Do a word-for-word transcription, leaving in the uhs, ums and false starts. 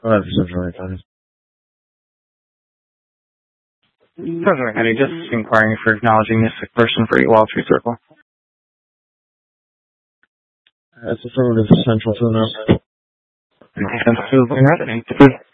Go ahead for Central County. Central County, just inquiring for acknowledging this person for Wall Street Circle. That's affirmative Central to announce. Central to the resident.